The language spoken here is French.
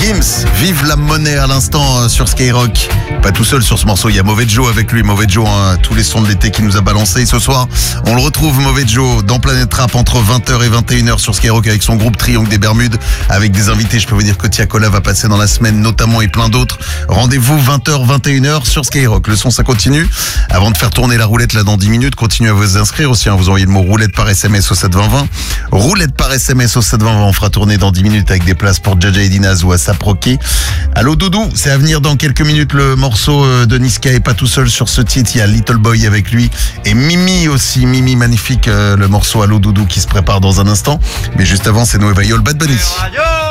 Gims, vive la monnaie à l'instant sur Skyrock. Pas tout seul sur ce morceau, il y a Mauvais Joe avec lui. Mauvais Joe, tous les sons de l'été qui nous a balancé. Et ce soir, on le retrouve, Mauvais Joe, dans Planète Rap entre 20h et 21h sur Skyrock avec son groupe Triangle des Bermudes, avec des invités. Je peux vous dire que Tiakola va passer dans la semaine notamment et plein d'autres. Rendez-vous 20h, 21h sur Skyrock. Le son, ça continue. Avant de faire tourner la roulette là dans 10 minutes, continuez à vous inscrire aussi. Vous envoyez le mot roulette par SMS au 72020. Roulette par SMS au 72020. On fera tourner dans 10 minutes avec des places pour Jaja et Dinaz ou Asap Rocky. Allô Doudou, c'est à venir dans quelques minutes le morceau de Niska et pas tout seul sur ce titre. Il y a Little Boy avec lui et Mimi aussi. Mimi magnifique, le morceau Allô Doudou qui se prépare dans un instant. Mais juste avant, c'est Noé Bayol, Bad Bunny.